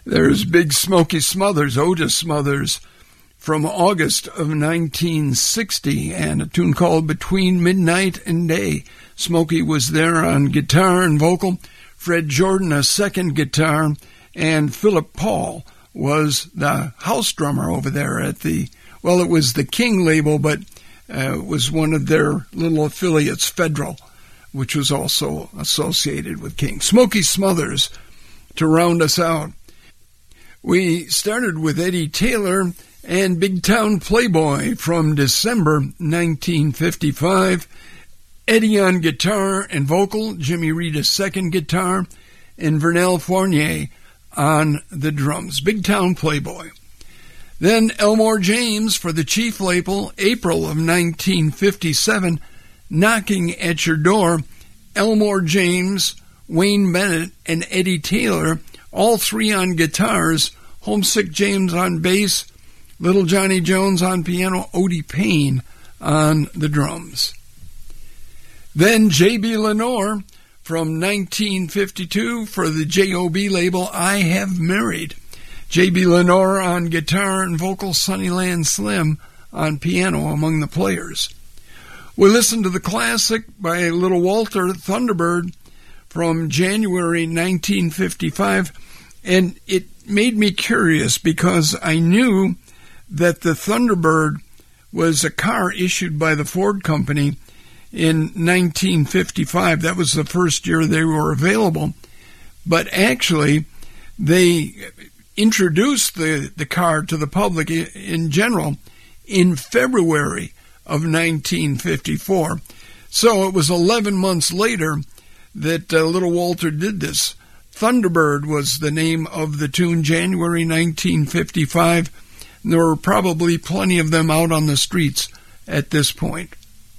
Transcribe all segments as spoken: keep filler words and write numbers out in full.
There's Big Smokey Smothers, Otis Smothers, from August of nineteen sixty, and a tune called Between Midnight and Day. Smokey was there on guitar and vocal, Fred Jordan a second guitar, and Philip Paul was the house drummer over there at the, well, it was the King label, but uh, it was one of their little affiliates, Federal, which was also associated with King. Smokey Smothers to round us out. We started with Eddie Taylor and Big Town Playboy from December nineteen fifty-five. Eddie on guitar and vocal, Jimmy Reed a second guitar, and Vernell Fournier on the drums. Big Town Playboy. Then Elmore James for the Chief label, April of nineteen fifty-seven, Knocking at Your Door. Elmore James, Wayne Bennett, and Eddie Taylor, all three on guitars, Homesick James on bass, Little Johnny Jones on piano, Odie Payne on the drums. Then J B. Lenore from nineteen fifty-two for the J O B label, I Have Married. J B. Lenore on guitar and vocal, Sunnyland Slim on piano among the players. We listened to the classic by Little Walter, Thunderbird, from January nineteen fifty-five, and it made me curious because I knew that the Thunderbird was a car issued by the Ford Company in nineteen fifty-five. That was the first year they were available. But actually, they introduced the, the car to the public in general in February of nineteen fifty-four. So it was eleven months later that uh, Little Walter did this. Thunderbird was the name of the tune, January nineteen fifty-five. And there were probably plenty of them out on the streets at this point.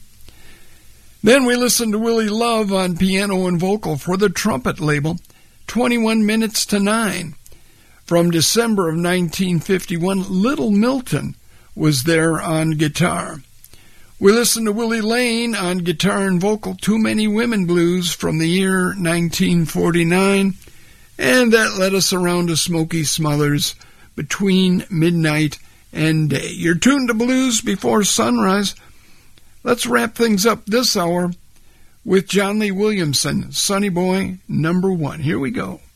Then we listened to Willie Love on piano and vocal for the Trumpet label, twenty-one minutes to nine. From December of nineteen fifty-one, Little Milton was there on guitar. We listened to Willie Lane on guitar and vocal, Too Many Women Blues from the year nineteen forty-nine, and that led us around to Smokey Smothers, Between Midnight and Day. You're tuned to Blues Before Sunrise. Let's wrap things up this hour with John Lee Williamson, Sonny Boy number one. Here we go.